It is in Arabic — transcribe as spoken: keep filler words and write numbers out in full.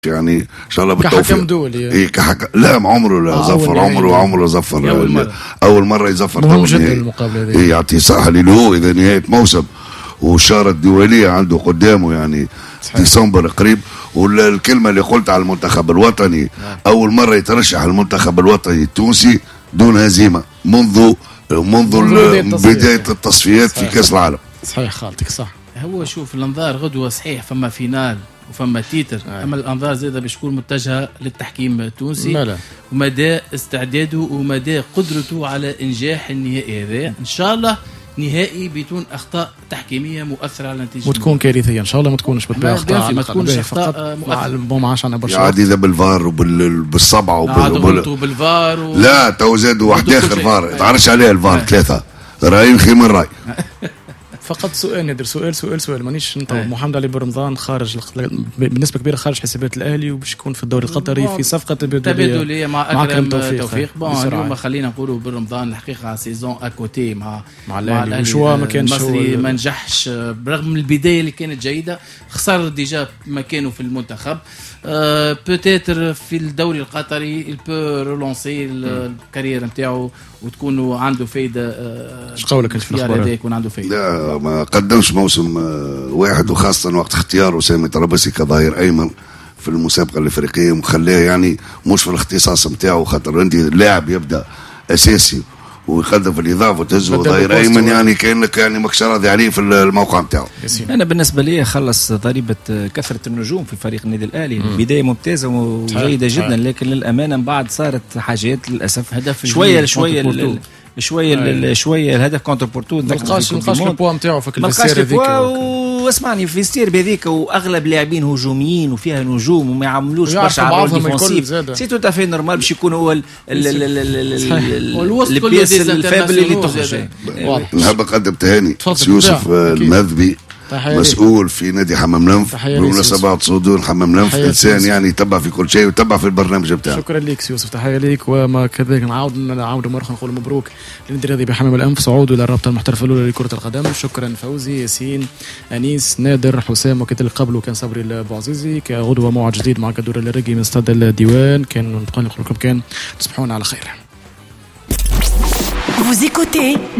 يعني ان شاء الله بالتوفيق. كحكم دولي اي كحكم، لا ما عمره لا آه زفر، عمره عمره زفر أول مرة, أول مرة يزفر. مهم جدا المقابلة دي. إيه يعطي صحة اللي هو إذا نهاية موسم والشارة الدولية عنده قدامه يعني ديسمبر قريب. والكلمة اللي قلت على المنتخب الوطني نعم. أول مرة يترشح المنتخب الوطني التونسي دون هزيمة منذ منذ بداية التصفيات في كأس العالم. صحيح خالتك صح. هو شوف الانظار غدوة صحيح فما فينال وفما تيتر آه. اما الانظار زاده باش تكون متجهه للتحكيم التونسي مالا. ومدى استعداده ومدى قدرته على انجاح النهائي هذا ان شاء الله نهائي بدون اخطاء تحكيميه مؤثره على النتيجه وتكون كارثيه ان شاء الله ما تكونش بالباقي اخطاء ما تكونش اخطاء مؤثره ما عادش عندنا برشا عادي ذا بالفار وبالصبع وبالفار و... لا تو زادوا واحد اخر فار تعرفش عليه الفار ثلاثه راي خير من راي. فقط سؤال نادر سؤال سؤال سؤال مانيش انت محمد علي برمضان خارج بنسبه كبيره خارج حسابات الاهلي وباش يكون في الدوري القطري في صفقه تبادليه مع اكرم توفيق, توفيق. بون اليوم خلينا نقولوا برمضان الحقيقه على سيزون اكوتي مع مع الاهلي شو ما كانش المصري ما نجحش برغم البدايه اللي كانت جيده خسر ديجا مكانه في المنتخب. أه بوتيتر في الدوري القطري البو رولونسي الكارير نتاعو وتكون عنده فايده. ايش قولك في الاخبار؟ يكون عنده فايده. لا ما قدمش موسم واحد وخاصه وقت اختياره سامي طرابلسي كظهير ايمن في المسابقه الافريقيه ومخليه يعني مش في الاختصاص نتاعو خاطر عندي لاعب يبدا اساسي ويقدم في الاضافه وتهزه ظهير ايمن يعني كانك يعني ماكش راضي عليه في الموقع نتاعو. انا بالنسبه لي خلص ضريبه كثره النجوم في فريق النادي الاهلي بدايه ممتازه وجيده جدا لكن للامانه من بعد صارت حاجات للاسف هدف شويه شويه شويه شويه الهدف كونتر بورتو ما لقاش لقاش البوا نتاعو في الفيستير هذيك واسمعني في ستير بهذيك واغلب لاعبين هجوميين وفيها نجوم وما يعملوش برشا عروض ديفونسيف سي تو تافي نورمال باش يكون هو البيس الفابل اللي تخرج. نحب نقدم تهاني يوسف المذبي مسؤول في نادي حمام لنف بمناسبة صدور حمام لنف انسان يعني يتبع في كل شيء ويتبع في البرنامج بتاعه. شكرا لك يوسف تحيه لك وما كذلك نعاود نعاود مره نقول مبروك للنادي الرياضي بحمام الانف صعوده الى الرابطه المحترفه الاولى لكره القدم. شكرا فوزي ياسين انيس نادر حسام وكذلك قبله كان صبري البوعزيزي كغدوه موعد جديد مع كدور الرقي من استاد الديوان كان نتقل لكم كان تصبحون على خير. Vous écoutez